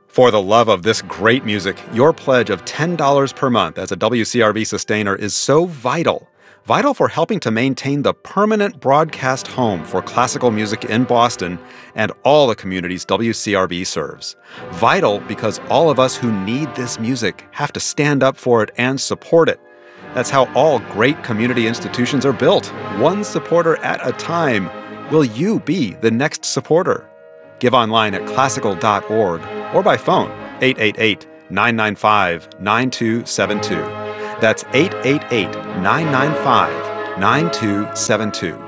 For the love of this great music, your pledge of $10 per month as a WCRB sustainer is so vital. Vital for helping to maintain the permanent broadcast home for classical music in Boston and all the communities WCRB serves. Vital because all of us who need this music have to stand up for it and support it. That's how all great community institutions are built, one supporter at a time. Will you be the next supporter? Give online at classical.org or by phone, 888-995-9272. That's 888-995-9272.